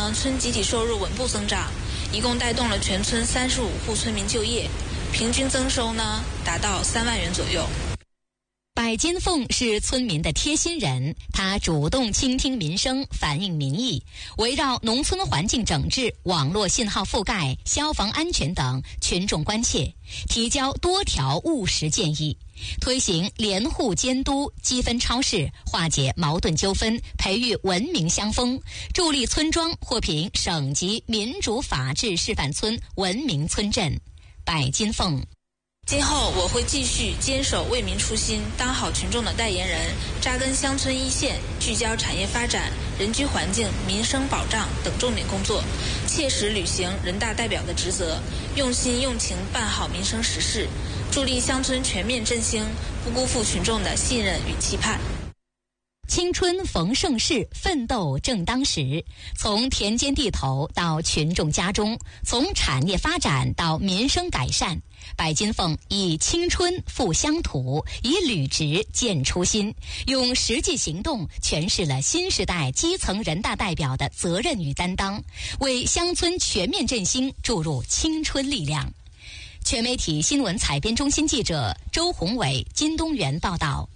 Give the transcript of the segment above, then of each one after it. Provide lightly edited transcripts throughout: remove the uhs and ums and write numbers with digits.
呢，村集体收入稳步增长，一共带动了全村35户村民就业，平均增收呢达到3万元左右。 柏金凤是村民的贴心人，他主动倾听民生，反映民意，围绕农村环境整治、网络信号覆盖、消防安全等群众关切，提交多条务实建议，推行联户监督、积分超市，化解矛盾纠纷，培育文明乡风，助力村庄获评省级民主法治示范村文明村镇。柏金凤。 今后我会继续坚守为民初心，当好群众的代言人，扎根乡村一线，聚焦产业发展、人居环境、民生保障等重点工作，切实履行人大代表的职责，用心用情办好民生实事，助力乡村全面振兴，不辜负群众的信任与期盼。 青春逢盛世，奋斗正当时。从田间地头到群众家中，从产业发展到民生改善，柏金凤以青春赴乡土，以履职见初心，用实际行动诠释了新时代基层人大代表的责任与担当，为乡村全面振兴注入青春力量。全媒体新闻采编中心记者周宏伟、金东元报道。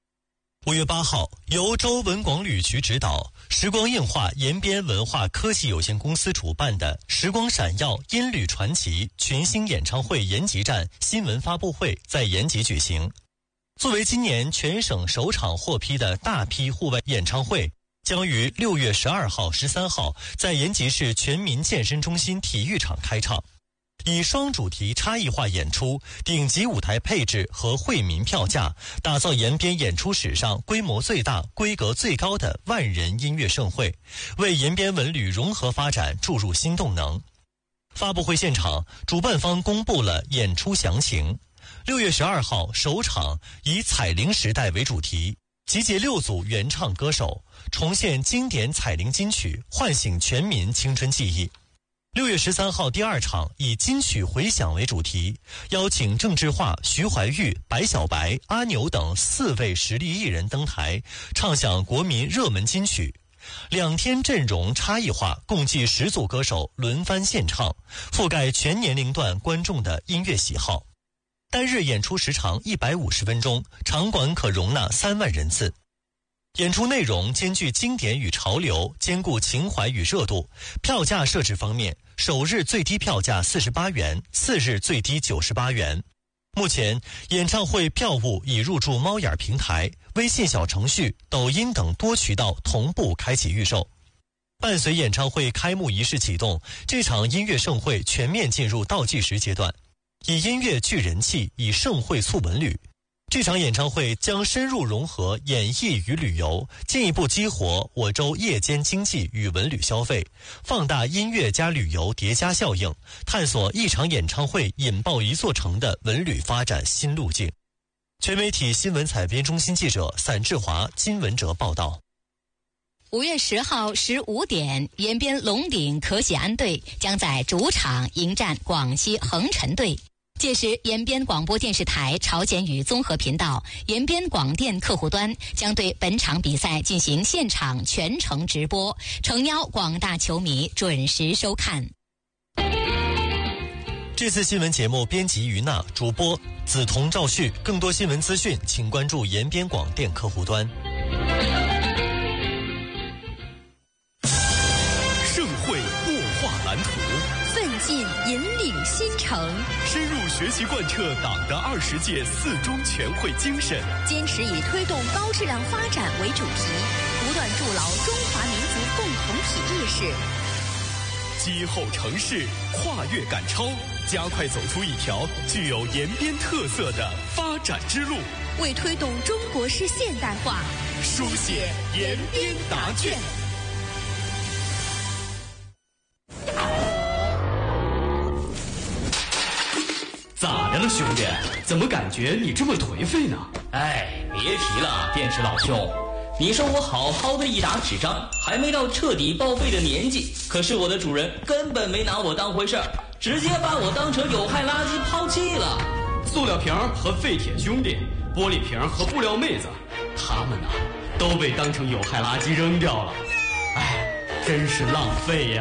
5月8号，由州文广旅局指导，时光映画延边文化科技有限公司主办的“时光闪耀音旅传奇”群星演唱会延吉站新闻发布会在延吉举行。作为今年全省首场获批的大批户外演唱会，将于6月12号、13号在延吉市全民健身中心体育场开唱。以双主题差异化演出、顶级舞台配置和惠民票价，打造延边演出史上规模最大、规格最高的万人音乐盛会，为延边文旅融合发展注入新动能。发布会现场，主办方公布了演出详情。6月12号首场以彩铃时代为主题，集结6组原唱歌手，重现经典彩铃金曲，唤醒全民青春记忆。6月13号第二场以金曲回响为主题，邀请郑智化、徐怀钰、白小白、阿牛等4位实力艺人登台，唱响国民热门金曲。2天阵容差异化，共计10组歌手轮番献唱，覆盖全年龄段观众的音乐喜好。单日演出时长150分钟，场馆可容纳3万人次。演出内容兼具经典与潮流，兼顾情怀与热度。票价设置方面，首日最低票价48元，次日最低98元。目前，演唱会票务已入驻猫眼平台、微信小程序、抖音等多渠道同步开启预售。伴随演唱会开幕仪式启动，这场音乐盛会全面进入倒计时阶段，以音乐聚人气，以盛会促文旅。这场演唱会将深入融合演艺与旅游，进一步激活我州夜间经济与文旅消费，放大音乐加旅游叠加效应，探索一场演唱会引爆一座城的文旅发展新路径。全媒体新闻采编中心记者散志华、金文哲报道。 5月10号15点，延边龙鼎可喜安队将在主场迎战广西恒辰队。届时，延边广播电视台朝鲜语综合频道、延边广电客户端将对本场比赛进行现场全程直播，诚邀广大球迷准时收看。 这次新闻节目编辑于娜，主播梓潼、赵旭。更多新闻资讯，请关注延边广电客户端。 盛会擘画蓝图， 奋进引领新城， 深入学习贯彻党的20届4中全会精神， 坚持以推动高质量发展为主题，不断筑牢中华民族共同体意识。 今后城市跨越赶超，加快走出一条具有延边特色的发展之路， 为推动中国式现代化书写延边答卷。 咋的了，兄弟？怎么感觉你这么颓废呢？ 哎，别提了，电池老兄，你说我好好的一沓纸张，还没到彻底报废的年纪，可是我的主人根本没拿我当回事儿，直接把我当成有害垃圾抛弃了。 塑料瓶和废铁兄弟，玻璃瓶和布料妹子，他们呢都被当成有害垃圾扔掉了。哎，真是浪费呀。